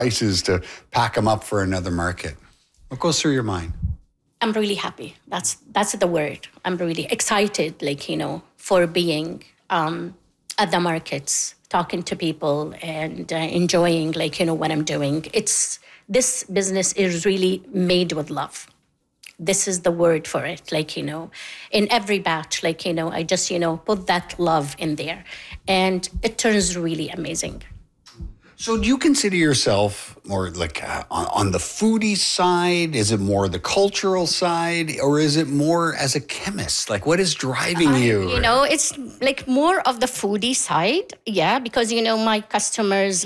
spices to pack them up for another market. What goes through your mind? I'm really happy. That's the word. I'm really excited, for being at the markets, talking to people and enjoying, what I'm doing. This business is really made with love. This is the word for it. In every batch, I just, put that love in there and it turns really amazing. So do you consider yourself more like on the foodie side? Is it more the cultural side? Or is it more as a chemist? Like, what is driving you? It's like more of the foodie side. Yeah, because, my customers,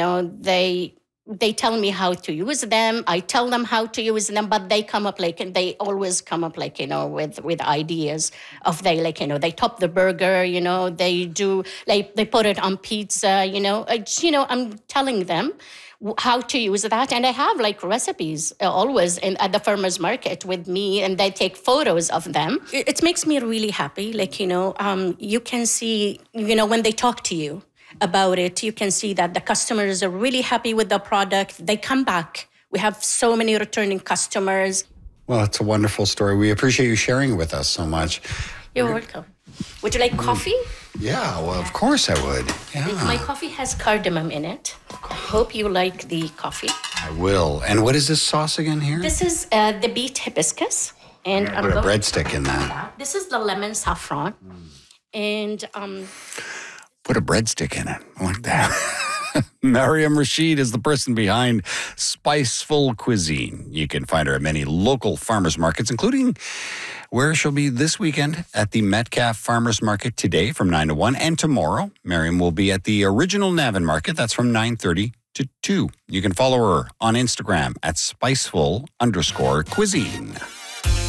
they tell me how to use them. I tell them how to use them, but they come up and they always come up with ideas of they top the burger, they do they put it on pizza, I'm telling them how to use that. And I have recipes always at the farmer's market with me and they take photos of them. It makes me really happy. You can see, when they talk to you about it, you can see that the customers are really happy with the product. They come back. We have so many returning customers. Well, it's a wonderful story. We appreciate you sharing it with us so much. You're welcome. Would you like coffee? Yeah, well, of course I would. Yeah. My coffee has cardamom in it. I hope you like the coffee. I will. And what is this sauce again here? This is the beet hibiscus. And I'm put a breadstick in that. This is the lemon saffron. And put a breadstick in it. I like that. Mariam Rashid is the person behind Spiceful Cuisine. You can find her at many local farmers markets, including where she'll be this weekend at the Metcalfe Farmers Market today from 9 to 1. And tomorrow, Mariam will be at the original Navan Market. That's from 9:30 to 2. You can follow her on Instagram at Spiceful_Cuisine.